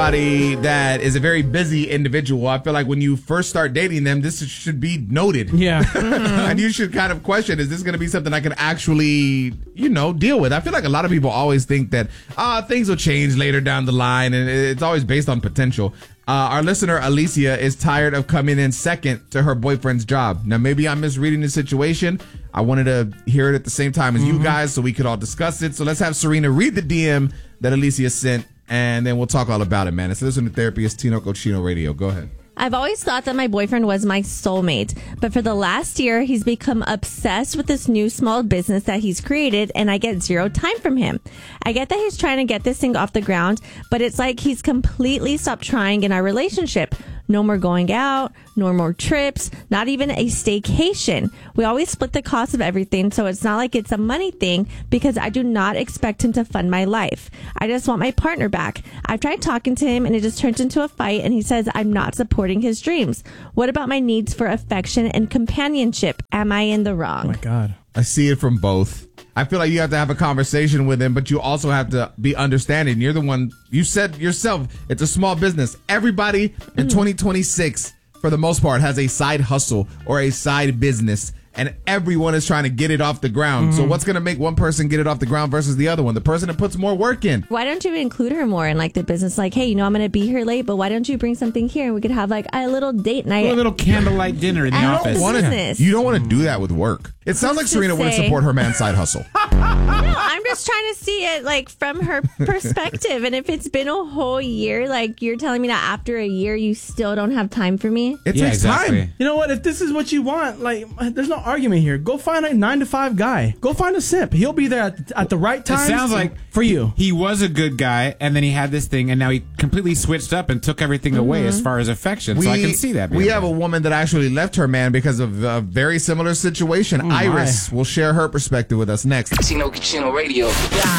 Somebody that is a very busy individual, I feel like when you first start dating them, this should be noted. Yeah. And you should kind of question, is this going to be something I can actually, deal with? I feel like a lot of people always think that things will change later down the line, and it's always based on potential. Our listener, Alicia, is tired of coming in second to her boyfriend's job. Now, maybe I'm misreading the situation. I wanted to hear it at the same time as you guys so we could all discuss it. So let's have Serena read the DM that Alicia sent, and then we'll talk all about it, man. It's Listen to Therapy. It's Tino Cochino Radio. Go ahead. I've always thought that my boyfriend was my soulmate, but for the last year, he's become obsessed with this new small business that he's created, and I get zero time from him. I get that he's trying to get this thing off the ground, but it's like he's completely stopped trying in our relationship. No more going out, no more trips, not even a staycation. We always split the cost of everything, so it's not like it's a money thing because I do not expect him to fund my life. I just want my partner back. I've tried talking to him and it just turns into a fight, and he says I'm not supporting his dreams. What about my needs for affection and companionship? Am I in the wrong? Oh my God. I see it from both. I feel like you have to have a conversation with him, but you also have to be understanding. You're the one, you said yourself, it's a small business. Everybody in 2026, for the most part, has a side hustle or a side business, and everyone is trying to get it off the ground. So what's going to make one person get it off the ground versus the other one? The person that puts more work in. Why don't you include her more in like the business? Like, hey, I'm going to be here late, but why don't you bring something here and we could have like a little date night? A little candlelight dinner in the office. You don't want to do that with work. It sounds like Serena wouldn't support her man's side hustle. No, I'm just trying to see it like from her perspective. And if it's been a whole year, like you're telling me that after a year you still don't have time for me? It takes time. You know what? If this is what you want, like, there's no argument here. Go find a 9-to-5 guy. Go find a simp. He'll be there at the right time. It sounds like for you. He was a good guy, and then he had this thing, and now he completely switched up and took everything away as far as affection. So I can see that. We have a woman that actually left her man because of a very similar situation. Iris will share her perspective with us next. Tino Cochino Radio.